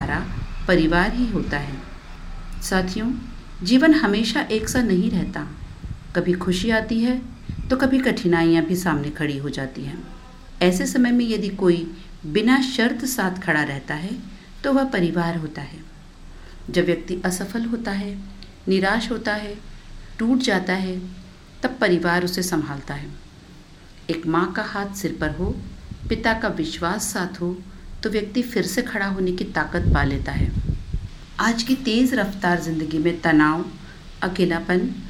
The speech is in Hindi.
सहारा परिवार ही होता है। साथियों, जीवन हमेशा एक सा नहीं रहता। कभी खुशी आती है तो कभी कठिनाइयाँ भी सामने खड़ी हो जाती हैं। ऐसे समय में यदि कोई बिना शर्त साथ खड़ा रहता है तो वह परिवार होता है। जब व्यक्ति असफल होता है, निराश होता है, टूट जाता है, तब परिवार उसे संभालता है। एक माँ का हाथ सिर पर हो, पिता का विश्वास साथ हो, तो व्यक्ति फिर से खड़ा होने की ताकत पा लेता है। आज की तेज़ रफ्तार ज़िंदगी में तनाव, अकेलापन